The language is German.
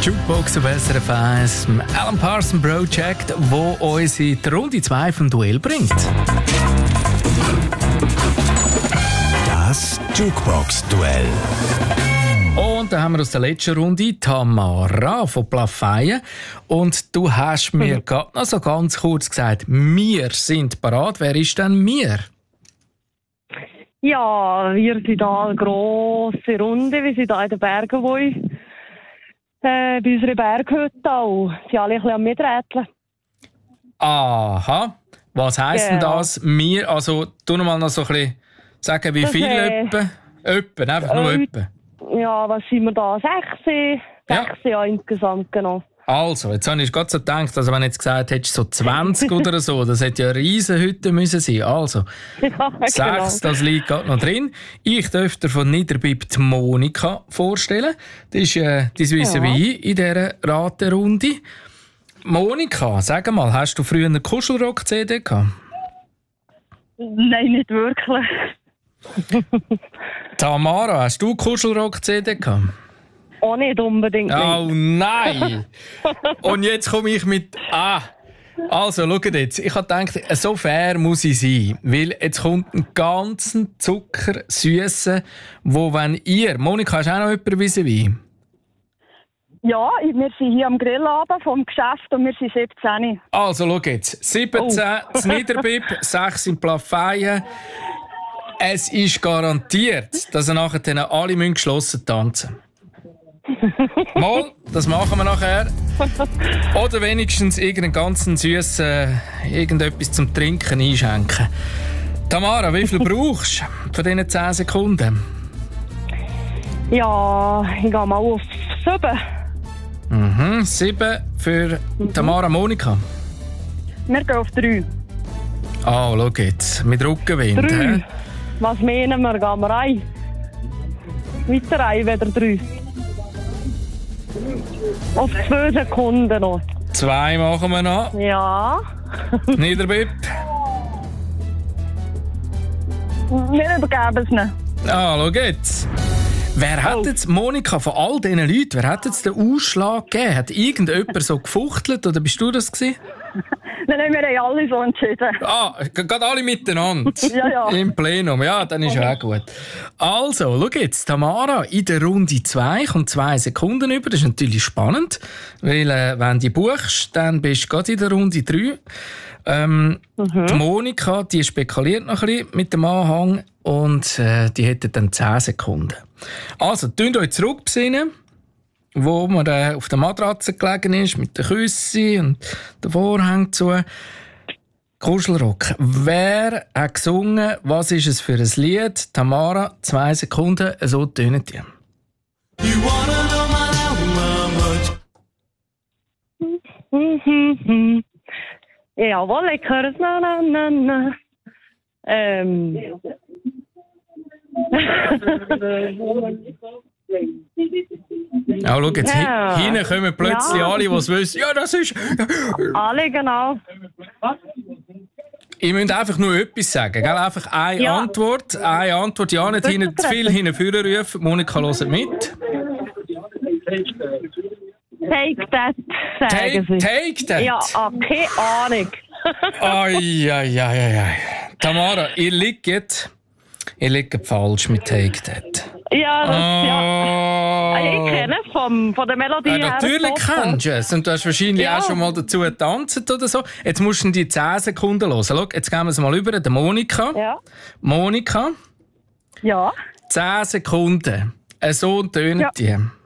Jukebox auf SRF 1, Alan Parsons Project, wo uns in die Runde 2 vom Duell bringt. Das Jukebox-Duell. Und dann haben wir aus der letzten Runde Tamara von Plafeyen. Und du hast mir gerade noch so ganz kurz gesagt, wir sind parat. Wer ist denn wir? Ja, wir sind hier eine grosse Runde. Wir sind hier in den Bergen, wo ich bei unserer Berghütte auch. Sie sind alle ein bisschen am Miträtseln. Aha. Was heisst denn das? Wir, also, tu noch mal noch so ein bisschen sagen, wie viel etwa? Etwa, einfach nur etwa. Ja, was sind wir da? 16 ja, insgesamt, genau. Also, jetzt habe ich gerade so gedacht, also wenn du jetzt gesagt hättest, so 20 oder so, das hätte ja eine Riesenhütte müssen sein. Also, Ja, 6, genau. das liegt gerade noch drin. Ich dürfte von Niederbib die Monika vorstellen. Das ist dein Vis-à-vis in dieser Raterunde. Monika, sag mal, hast du früher eine Kuschelrock-CD gehabt? Nein, nicht wirklich. Tamara, hast du Kuschelrock-CD gehabt? Auch nicht unbedingt. Oh nein! Und jetzt komme ich mit Also, schaut jetzt. Ich habe gedacht, so fair muss ich sein. Weil jetzt kommt ein ganzen Zuckersüße, wo wenn ihr... Monika, hast du auch noch jemanden vis-à-vis? Ja, wir sind hier am Grillabend vom Geschäft und wir sind 17. Also, schau jetzt. 17 in Niederbib, 6 in Plafeyen. Es ist garantiert, dass ihr nachher dann alle geschlossen tanzen müssen. Mal, das machen wir nachher. Oder wenigstens irgendeinen ganzen süßen irgendetwas zum Trinken einschenken. Tamara, wie viel brauchst du von diesen 10 Sekunden? Ja, ich gehe mal auf 7. 7 für Tamara. Monika. Wir gehen auf 3. Schau jetzt. Mit Rückenwind. 3. He? Was meinen wir? Gehen wir rein? Weiter rein, wieder 3. Auf 2 Sekunden noch. 2 machen wir noch. Ja. Niederbib. Wir übergeben es nicht. Schau jetzt. Wer hat jetzt, Monika, von all diesen Leuten, wer hat jetzt den Ausschlag gegeben? Hat irgendjemand so gefuchtelt oder bist du das gewesen? Nein, wir haben alle so entschieden. Gerade alle miteinander. Ja. Im Plenum. Ja, dann ist ja auch gut. Also, schau jetzt, Tamara, in der Runde 2 kommt 2 Sekunden über. Das ist natürlich spannend, weil wenn du buchst, dann bist du gerade in der Runde 3. Die Monika, die spekuliert noch ein bisschen mit dem Anhang und die hätte dann 10 Sekunden. Also, tun euch zurück besinnen, wo man auf der Matratze gelegen ist, mit den Küssen und den Vorhang zu. Kuschelrock. Wer hat gesungen? Was ist es für ein Lied? Tamara, 2 Sekunden, so tönen die. Jawohl, ich höre es. Na. Ja, schau jetzt, hinten kommen plötzlich alle, die es wissen. Ja, das ist... Alle, genau. Ich müsst einfach nur etwas sagen, gell? Einfach eine Antwort. Eine Antwort, ja, nicht hinten zu viel hinten rufen. Monika, hört mit. Take that, sagen sie. Take that? Ja, keine Ahnung. Ai. Tamara, ihr liegt falsch mit Take That. Ja, das, ich kenne es von der Melodie her. Natürlich kennst du es. Und du hast wahrscheinlich auch schon mal dazu getanzt oder so. Jetzt musst du die 10 Sekunden hören. Schau, jetzt gehen wir es mal über. Der Monika. Ja. Monika. Ja. 10 Sekunden. So tönen die.